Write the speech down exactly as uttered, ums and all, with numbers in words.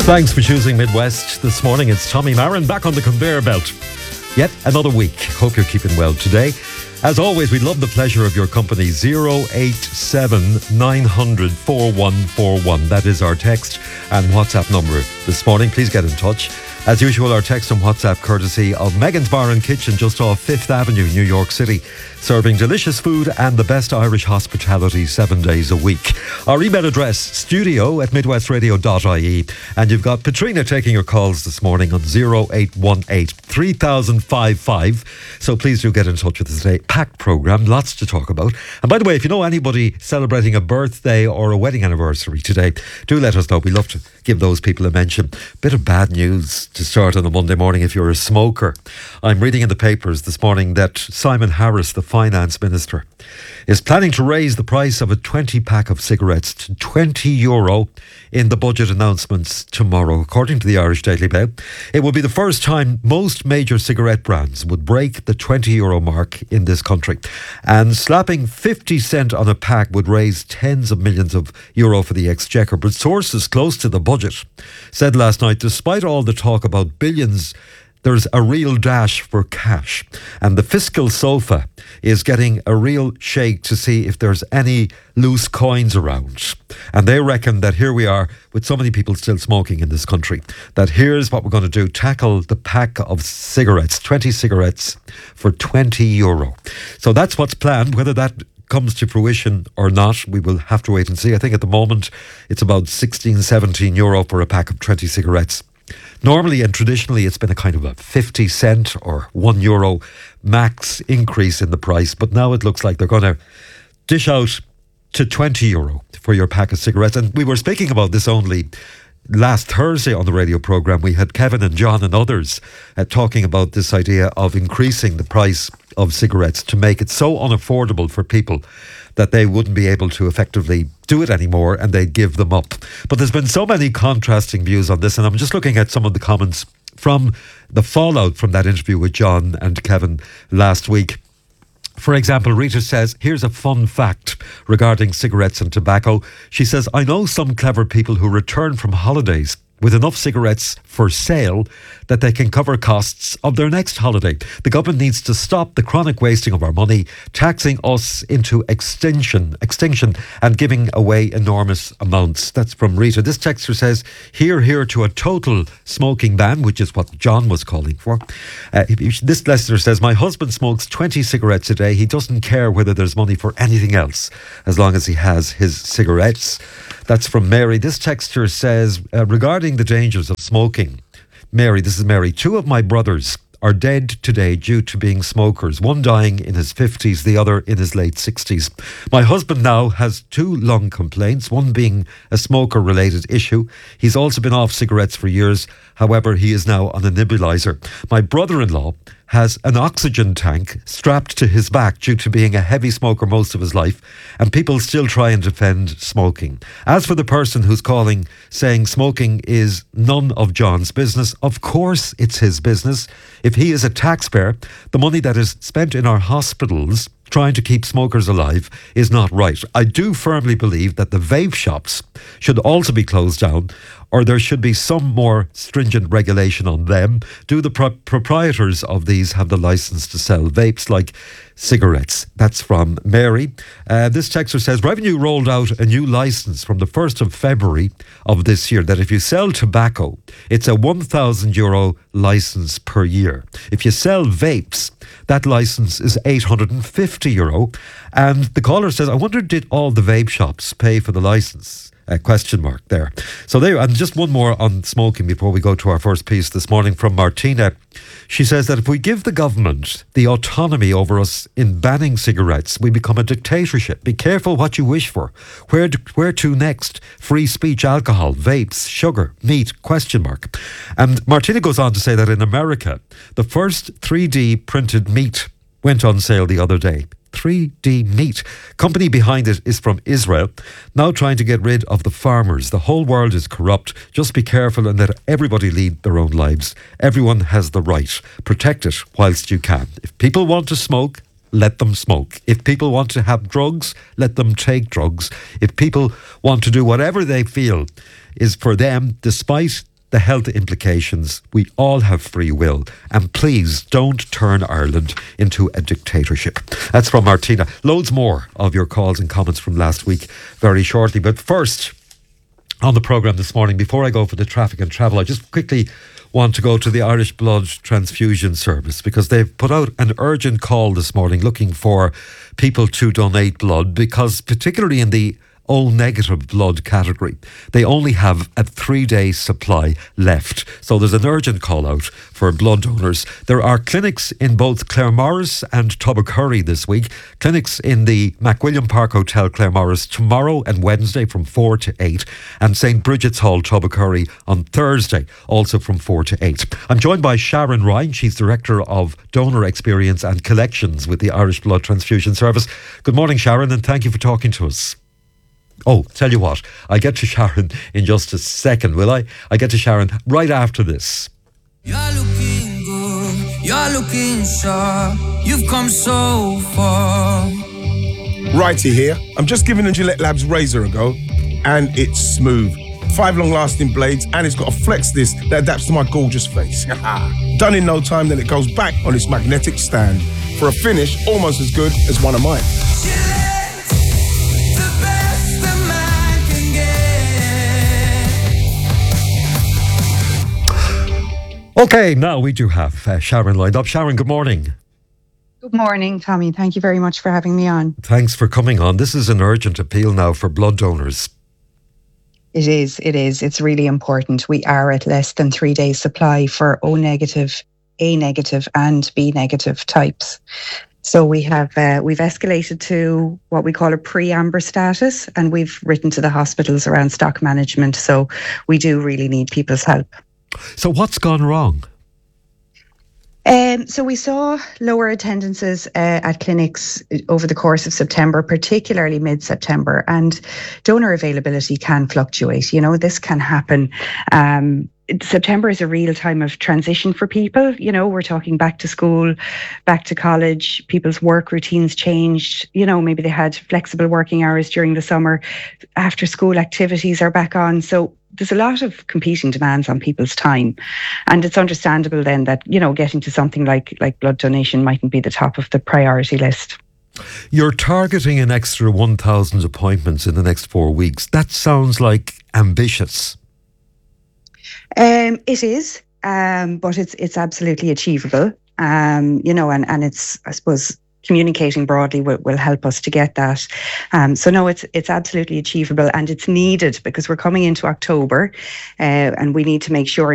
Thanks for choosing Midwest this morning. It's Tommy Marin back on the conveyor belt. Yet another week. Hope you're keeping well today. As always, we love the pleasure of your company. zero eight seven nine hundred four one four one. That is our text and WhatsApp number this morning. Please get in touch. As usual, our text and WhatsApp courtesy of Megan's Bar and Kitchen just off Fifth Avenue, New York City, serving delicious food and the best Irish hospitality seven days a week. Our email address, studio at midwestradio dot I E. And you've got Katrina taking your calls this morning on zero eight one eight three thousand fifty-five. So please do get in touch with us today. Packed programme, lots to talk about. And by the way, if you know anybody celebrating a birthday or a wedding anniversary today, do let us know. We love to give those people a mention. Bit of bad news to start on a Monday morning if you're a smoker. I'm reading in the papers this morning that Simon Harris, the finance minister, is planning to raise the price of a twenty pack of cigarettes to twenty euro in the budget announcements tomorrow. According to the Irish Daily Mail, it will be the first time most major cigarette brands would break the twenty euro mark in this country. And slapping fifty cent on a pack would raise tens of millions of euro for the exchequer. But sources close to the budget said last night, despite all the talk about billions, there's a real dash for cash. And the fiscal sofa is getting a real shake to see if there's any loose coins around. And they reckon that here we are with so many people still smoking in this country, that here's what we're going to do: tackle the pack of cigarettes, twenty cigarettes for twenty euro. So that's what's planned. Whether that comes to fruition or not, we will have to wait and see. I think at the moment it's about sixteen, seventeen euro for a pack of twenty cigarettes. Normally and traditionally it's been a kind of a fifty cent or one euro max increase in the price, but now it looks like they're going to dish out to twenty euro for your pack of cigarettes. And we were speaking about this only last Thursday on the radio programme. We had Kevin and John and others uh, talking about this idea of increasing the price of cigarettes to make it so unaffordable for people that they wouldn't be able to effectively do it anymore and they'd give them up. But there's been so many contrasting views on this, and I'm just looking at some of the comments from the fallout from that interview with John and Kevin last week. For example, Rita says, here's a fun fact regarding cigarettes and tobacco. She says, I know some clever people who return from holidays with enough cigarettes for sale that they can cover costs of their next holiday. The government needs to stop the chronic wasting of our money, taxing us into extinction, extinction and giving away enormous amounts. That's from Rita. This texter says, here, here to a total smoking ban, which is what John was calling for. Uh, this listener says, my husband smokes twenty cigarettes a day. He doesn't care whether there's money for anything else as long as he has his cigarettes. That's from Mary. This texter says, uh, regarding the dangers of smoking, Mary, this is Mary, two of my brothers are dead today due to being smokers, one dying in his fifties, the other in his late sixties. My husband now has two lung complaints, one being a smoker-related issue. He's also been off cigarettes for years. However, he is now on a nebulizer. My brother-in-law has an oxygen tank strapped to his back due to being a heavy smoker most of his life, and people still try and defend smoking. As for the person who's calling saying smoking is none of John's business, of course it's his business. If he is a taxpayer, the money that is spent in our hospitals trying to keep smokers alive is not right. I do firmly believe that the vape shops should also be closed down, or there should be some more stringent regulation on them. Do the pro- proprietors of these have the license to sell vapes like cigarettes? That's from Mary. Uh, this texter says, Revenue rolled out a new licence from the first of February of this year that if you sell tobacco, it's a one thousand euro licence per year. If you sell vapes, that licence is eight hundred fifty euro. And the caller says, I wonder, did all the vape shops pay for the licence? A question mark there. So there, and just one more on smoking before we go to our first piece this morning from Martina. She says that if we give the government the autonomy over us in banning cigarettes, we become a dictatorship. Be careful what you wish for. Where to, where to next? Free speech, alcohol, vapes, sugar, meat, question mark. And Martina goes on to say that in America, the first three D printed meat went on sale the other day. three D meat. Company behind it is from Israel, now trying to get rid of the farmers. The whole world is corrupt. Just be careful and let everybody lead their own lives. Everyone has the right. Protect it whilst you can. If people want to smoke, let them smoke. If people want to have drugs, let them take drugs. If people want to do whatever they feel is for them, despite the health implications. We all have free will. And please don't turn Ireland into a dictatorship. That's from Martina. Loads more of your calls and comments from last week very shortly. But first, on the programme this morning, before I go for the traffic and travel, I just quickly want to go to the Irish Blood Transfusion Service, because they've put out an urgent call this morning looking for people to donate blood, because particularly in the O negative blood category, they only have a three day supply left. So there's an urgent call out for blood donors. There are clinics in both Claremorris and Tubbercurry this week. Clinics in the McWilliam Park Hotel Claremorris tomorrow and Wednesday from four to eight, and St Bridget's Hall Tubbercurry on Thursday also from four to eight. I'm joined by Sharon Ryan. She's Director of Donor Experience and Collections with the Irish Blood Transfusion Service. Good morning, Sharon, and thank you for talking to us. Oh, tell you what, I'll get to Sharon in just a second, will I? I'll get to Sharon right after this. You're looking good, you're looking sharp, you've come so far. Righty here. I'm just giving the Gillette Labs razor a go, and it's smooth. Five long-lasting blades, and it's got a flex disc that adapts to my gorgeous face. Done in no time, then it goes back on its magnetic stand for a finish almost as good as one of mine. OK, now we do have uh, Sharon lined up. Sharon, good morning. Good morning, Tommy. Thank you very much for having me on. Thanks for coming on. This is an urgent appeal now for blood donors. It is, it is. It's really important. We are at less than three days supply for O negative, A negative and B negative types. So we have uh, we've escalated to what we call a pre-amber status, and we've written to the hospitals around stock management. So we do really need people's help. So what's gone wrong? Um, so we saw lower attendances uh, at clinics over the course of September, particularly mid-September, and donor availability can fluctuate. You know, this can happen. Um, September is a real time of transition for people. You know, we're talking back to school, back to college, people's work routines changed. You know, maybe they had flexible working hours during the summer. After school activities are back on. So there's a lot of competing demands on people's time. And it's understandable then that, you know, getting to something like, like blood donation mightn't be the top of the priority list. You're targeting an extra one thousand appointments in the next four weeks. That sounds like ambitious. Um, it is, um, but it's it's absolutely achievable. Um, you know, and, and it's, I suppose, communicating broadly will, will help us to get that. Um, so no, it's it's absolutely achievable, and it's needed because we're coming into October uh, and we need to make sure